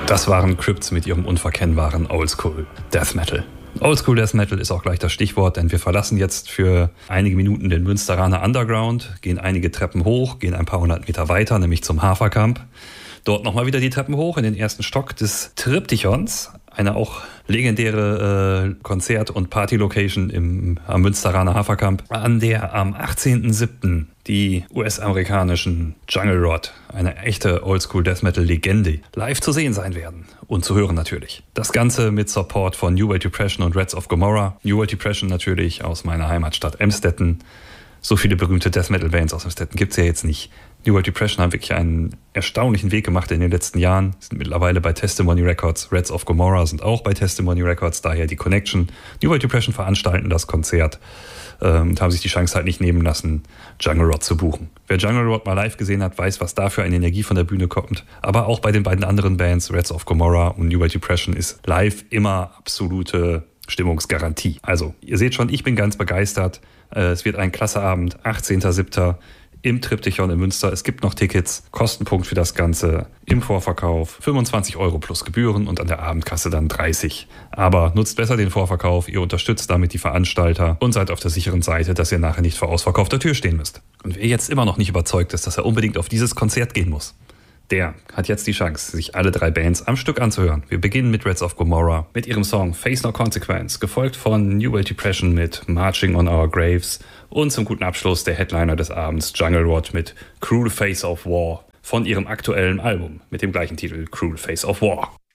Das waren Crypt mit ihrem unverkennbaren Oldschool Death Metal. Oldschool Death Metal ist auch gleich das Stichwort, denn wir verlassen jetzt für einige Minuten den Münsteraner Underground, gehen einige Treppen hoch, gehen ein paar hundert Meter weiter, nämlich zum Haferkamp. Dort nochmal wieder die Treppen hoch in den ersten Stock des Triptychons, eine auch legendäre Konzert- und Party-Location am Münsteraner Haferkamp, an der am 18.07. die US-amerikanischen Jungle Rot, eine echte Oldschool-Death-Metal-Legende, live zu sehen sein werden und zu hören natürlich. Das Ganze mit Support von New World Depression und Rats of Gomorrah. New World Depression natürlich aus meiner Heimatstadt Emstetten. So viele berühmte Death-Metal-Bands aus Emstetten gibt es ja jetzt nicht. New World Depression haben wirklich einen erstaunlichen Weg gemacht in den letzten Jahren, sind mittlerweile bei Testimony Records, Rats of Gomorrah sind auch bei Testimony Records, daher die Connection. New World Depression veranstalten das Konzert und haben sich die Chance halt nicht nehmen lassen, Jungle Rot zu buchen. Wer Jungle Rot mal live gesehen hat, weiß, was da für eine Energie von der Bühne kommt. Aber auch bei den beiden anderen Bands, Rats of Gomorrah und New World Depression, ist live immer absolute Stimmungsgarantie. Also, ihr seht schon, ich bin ganz begeistert. Es wird ein klasse Abend, 18.07. im Triptychon in Münster. Es gibt noch Tickets, Kostenpunkt für das Ganze im Vorverkauf 25 € plus Gebühren und an der Abendkasse dann 30. Aber nutzt besser den Vorverkauf, ihr unterstützt damit die Veranstalter und seid auf der sicheren Seite, dass ihr nachher nicht vor ausverkaufter Tür stehen müsst. Und wer jetzt immer noch nicht überzeugt ist, dass er unbedingt auf dieses Konzert gehen muss, der hat jetzt die Chance, sich alle 3 Bands am Stück anzuhören. Wir beginnen mit Rats of Gomorrah mit ihrem Song Face No Consequence, gefolgt von New World Depression mit Marching on Our Graves und zum guten Abschluss der Headliner des Abends Jungle Rot mit Cruel Face of War von ihrem aktuellen Album mit dem gleichen Titel Cruel Face of War.